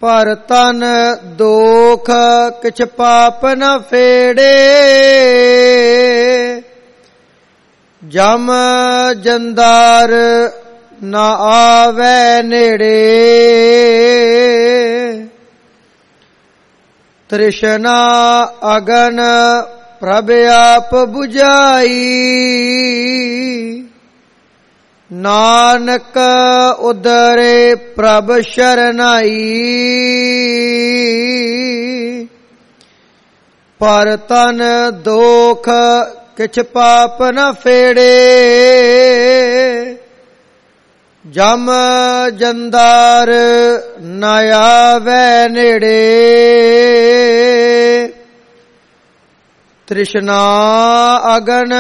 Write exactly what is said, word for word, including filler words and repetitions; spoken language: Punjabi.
ਪਰ ਤਨ ਦੋਖ ਕਿਛ ਪਾਪ ਨ ਫੇੜੇ। ਜਮ ਜੰਦਾਰ ਨ ਆਵੈ ਨੇੜੇ। ਤ੍ਰਿਸ਼ਨਾ ਅਗਨ ਪ੍ਰਭ ਆਪ ਬੁਝਾਈ। ਨਾਨਕ ਉਦਰੇ ਪ੍ਰਭ ਸ਼ਰਨਾਈ। ਪਰ ਤਨ ਦੋਖ ਕਿਛ ਪਾਪ ਨ ਫੇੜੇ। ਜਮ ਜੰਦਾਰ ਨ ਆਵੈ ਨੇੜੇ। ਤ੍ਰਿਸ਼ਨਾ ਅਗਨ